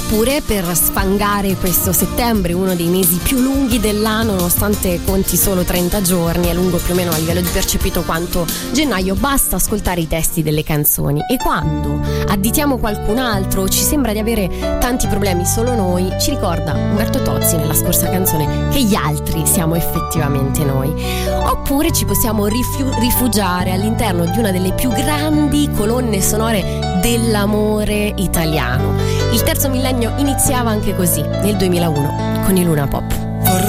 Oppure, per sfangare questo settembre, uno dei mesi più lunghi dell'anno, nonostante conti solo 30 giorni, è lungo più o meno a livello di percepito quanto gennaio, basta ascoltare i testi delle canzoni. E quando additiamo qualcun altro, ci sembra di avere tanti problemi solo noi, ci ricorda Umberto Tozzi nella scorsa canzone che gli altri siamo effettivamente noi. Oppure ci possiamo rifugiare all'interno di una delle più grandi colonne sonore dell'amore italiano. Il terzo millennio iniziava anche così, nel 2001, con i Luna Pop. Vorrei